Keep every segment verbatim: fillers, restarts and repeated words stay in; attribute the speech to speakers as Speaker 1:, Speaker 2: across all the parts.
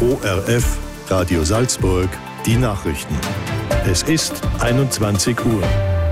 Speaker 1: O R F, Radio Salzburg, die Nachrichten. Es ist einundzwanzig Uhr.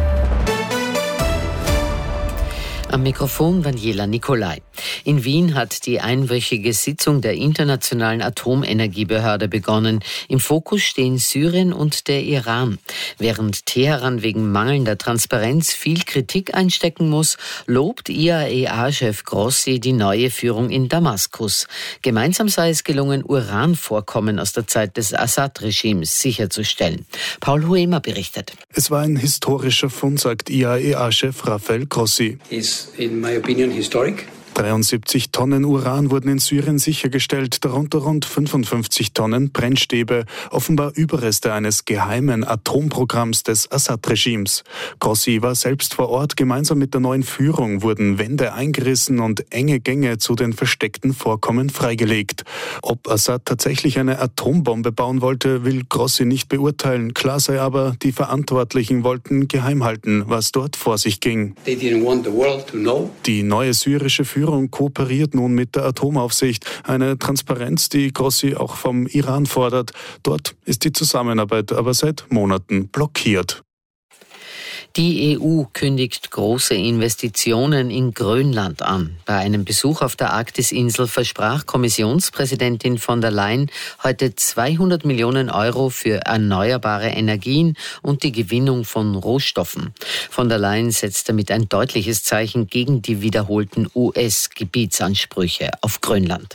Speaker 2: Am Mikrofon Daniela Nicolai. In Wien hat die einwöchige Sitzung der Internationalen Atomenergiebehörde begonnen. Im Fokus stehen Syrien und der Iran. Während Teheran wegen mangelnder Transparenz viel Kritik einstecken muss, lobt I A E A-Chef Grossi die neue Führung in Damaskus. Gemeinsam sei es gelungen, Uranvorkommen aus der Zeit des Assad-Regimes sicherzustellen. Paul Huemer berichtet.
Speaker 3: Es war ein historischer Fund, sagt I A E A-Chef Rafael Grossi.
Speaker 4: In my opinion, historic.
Speaker 3: dreiundsiebzig Tonnen Uran wurden in Syrien sichergestellt, darunter rund fünfundfünfzig Tonnen Brennstäbe, offenbar Überreste eines geheimen Atomprogramms des Assad-Regimes. Grossi war selbst vor Ort. Gemeinsam mit der neuen Führung wurden Wände eingerissen und enge Gänge zu den versteckten Vorkommen freigelegt. Ob Assad tatsächlich eine Atombombe bauen wollte, will Grossi nicht beurteilen. Klar sei aber, die Verantwortlichen wollten geheim halten, was dort vor sich ging.
Speaker 4: They didn't want the world to know.
Speaker 3: Die neue syrische Führung Führung kooperiert nun mit der Atomaufsicht. Eine Transparenz, die Grossi auch vom Iran fordert. Dort ist die Zusammenarbeit aber seit Monaten blockiert.
Speaker 2: Die E U kündigt große Investitionen in Grönland an. Bei einem Besuch auf der Arktisinsel versprach Kommissionspräsidentin von der Leyen heute zweihundert Millionen Euro für erneuerbare Energien und die Gewinnung von Rohstoffen. Von der Leyen setzt damit ein deutliches Zeichen gegen die wiederholten U S-Gebietsansprüche auf Grönland.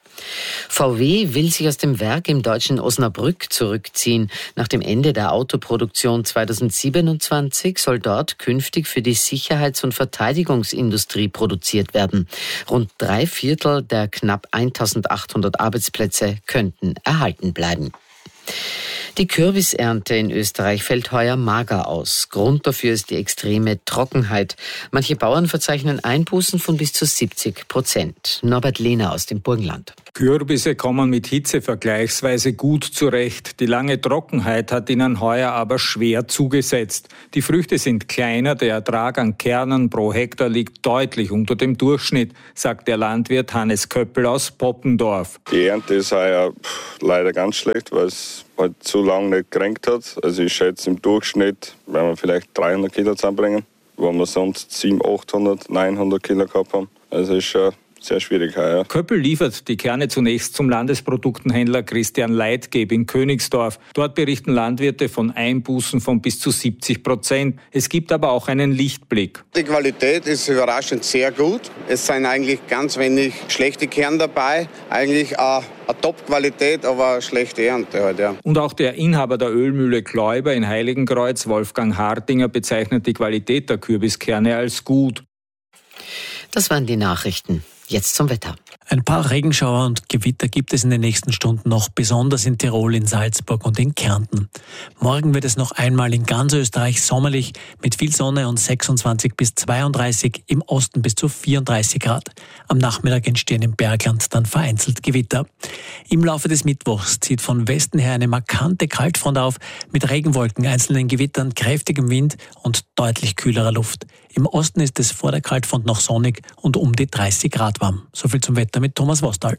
Speaker 2: V W will sich aus dem Werk im deutschen Osnabrück zurückziehen. Nach dem Ende der Autoproduktion zweitausendsiebenundzwanzig soll dort künftig für die Sicherheits- und Verteidigungsindustrie produziert werden. Rund drei Viertel der knapp eintausendachthundert Arbeitsplätze könnten erhalten bleiben. Die Kürbisernte in Österreich fällt heuer mager aus. Grund dafür ist die extreme Trockenheit. Manche Bauern verzeichnen Einbußen von bis zu siebzig Prozent. Norbert Lehner aus dem Burgenland.
Speaker 5: Kürbisse kommen mit Hitze vergleichsweise gut zurecht. Die lange Trockenheit hat ihnen heuer aber schwer zugesetzt. Die Früchte sind kleiner, der Ertrag an Kernen pro Hektar liegt deutlich unter dem Durchschnitt, sagt der Landwirt Hannes Köppel aus Poppendorf.
Speaker 6: Die Ernte ist heuer leider ganz schlecht, weil es halt zu lange nicht geregnet hat. Also ich schätze im Durchschnitt werden wir vielleicht dreihundert Kilo zusammenbringen, wo wir sonst siebenhundert, achthundert, neunhundert Kilo gehabt haben. Also ist schon sehr schwierig heuer.
Speaker 5: Köppel liefert die Kerne zunächst zum Landesproduktenhändler Christian Leitgeb in Königsdorf. Dort berichten Landwirte von Einbußen von bis zu siebzig Prozent. Es gibt aber auch einen Lichtblick.
Speaker 7: Die Qualität ist überraschend sehr gut. Es sind eigentlich ganz wenig schlechte Kerne dabei. Eigentlich eine, eine Top-Qualität, aber eine schlechte Ernte halt, ja.
Speaker 5: Und auch der Inhaber der Ölmühle Gläuber in Heiligenkreuz, Wolfgang Hartinger, bezeichnet die Qualität der Kürbiskerne als gut.
Speaker 2: Das waren die Nachrichten. Jetzt zum Wetter.
Speaker 8: Ein paar Regenschauer und Gewitter gibt es in den nächsten Stunden noch, besonders in Tirol, in Salzburg und in Kärnten. Morgen wird es noch einmal in ganz Österreich sommerlich mit viel Sonne und sechsundzwanzig bis zweiunddreißig, im Osten bis zu vierunddreißig Grad. Am Nachmittag entstehen im Bergland dann vereinzelt Gewitter. Im Laufe des Mittwochs zieht von Westen her eine markante Kaltfront auf, mit Regenwolken, einzelnen Gewittern, kräftigem Wind und deutlich kühlerer Luft. Im Osten ist es vor der Kaltfront noch sonnig und um die dreißig Grad warm. So viel zum Wetter mit Thomas Wostal.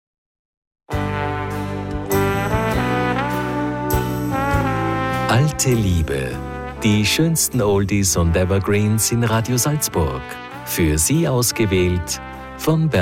Speaker 9: Alte Liebe. Die schönsten Oldies und Evergreens in Radio Salzburg. Für Sie ausgewählt von Bernhard